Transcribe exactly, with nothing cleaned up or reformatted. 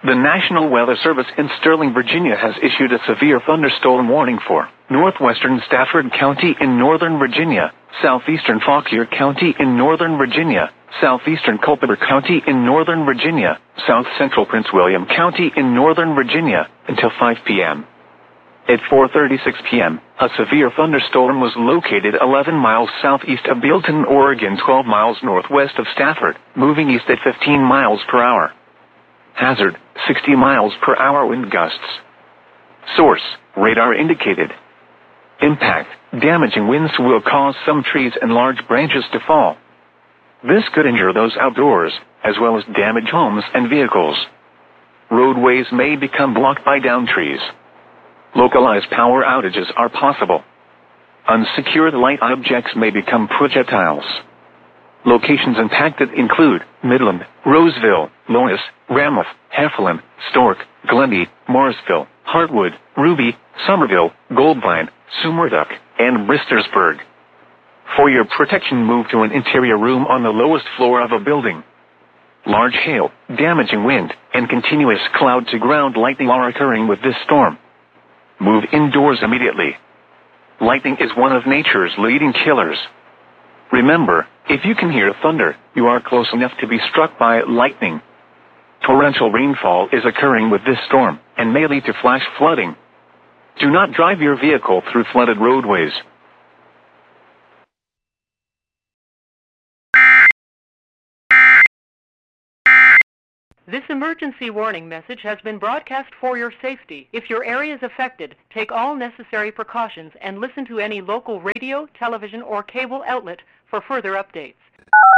The National Weather Service in Sterling, Virginia has issued a severe thunderstorm warning for northwestern Stafford County in northern Virginia, southeastern Fauquier County in northern Virginia, southeastern Culpeper County in northern Virginia, south central Prince William County in northern Virginia, until five p m At four thirty-six p m, a severe thunderstorm was located eleven miles southeast of Bealton, Oregon, twelve miles northwest of Stafford, moving east at fifteen miles per hour. Hazard, sixty miles per hour wind gusts. Source, radar indicated. Impact, damaging winds will cause some trees and large branches to fall. This could injure those outdoors, as well as damage homes and vehicles. Roadways may become blocked by downed trees. Localized power outages are possible. Unsecured light objects may become projectiles. Locations impacted include Midland, Roseville, Lois, Ramoth, Heflin, Stork, Glendy, Morrisville, Hartwood, Ruby, Somerville, Goldvine, Summerduck, and Bristersburg. For your protection, move to an interior room on the lowest floor of a building. Large hail, damaging wind, and continuous cloud-to-ground lightning are occurring with this storm. Move indoors immediately. Lightning is one of nature's leading killers. Remember, if you can hear thunder, you are close enough to be struck by lightning. Torrential rainfall is occurring with this storm, and may lead to flash flooding. Do not drive your vehicle through flooded roadways. This emergency warning message has been broadcast for your safety. If your area is affected, take all necessary precautions and listen to any local radio, television, or cable outlet for further updates.